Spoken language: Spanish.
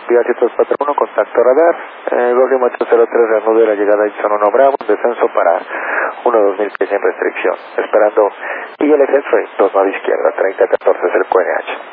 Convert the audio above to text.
vía 7241, contacto radar, Golfo 803, reanude la llegada a zona 1 Bravo, descenso para 1-2000 pies en restricción, esperando ILS X-Ray, 29 izquierda, 3014 es el QNH.